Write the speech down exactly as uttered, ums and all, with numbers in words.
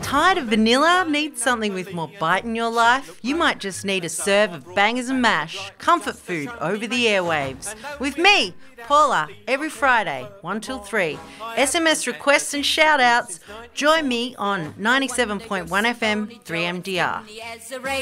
Tired of vanilla? Need something with more bite in your life? You might just need a serve of bangers and mash, comfort food over the airwaves. With me, Paula, every Friday, one till three. S M S requests and shout outs. Join me on ninety-seven point one F M, three M D R.